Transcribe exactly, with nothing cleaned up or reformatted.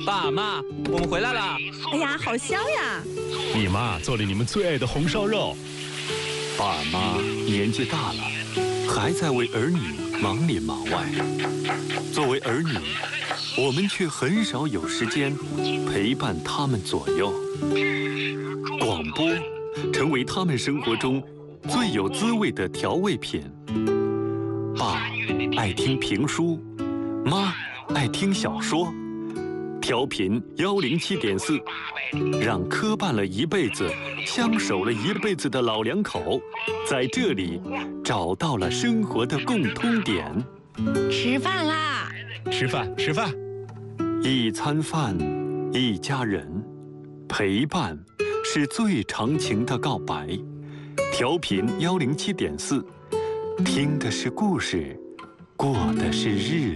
爸妈，我们回来啦！ 哎呀，好香呀！ 你妈做了你们最爱的红烧肉。 爸妈年纪大了，还在为儿女忙里忙外。作为儿女，我们却很少有时间陪伴他们左右。广播成为他们生活中最有滋味的调味品。爸爱听评书，妈爱听小说。调频幺零七点四，让磕绊了一辈子、相守了一辈子的老两口，在这里找到了生活的共通点。 吃饭啦！ 吃饭，吃饭。 一餐饭，一家人，陪伴是最长情的告白。调频幺零七点四，听的是故事，过的是日